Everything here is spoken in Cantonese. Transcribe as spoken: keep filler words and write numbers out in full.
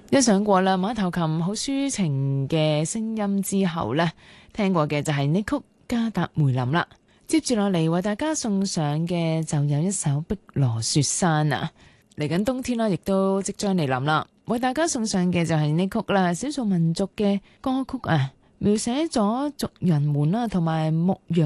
欣賞過啦，馬頭琴好抒情嘅聲音之後呢，聽過嘅就係呢曲加達梅林啦。接住落嚟為大家送上嘅就有一首碧羅雪山啊，嚟緊冬天啦，亦都即將嚟臨啦。為大家送上嘅就係呢曲啦，少數民族嘅歌曲啊，描寫咗族人們啦同埋牧羊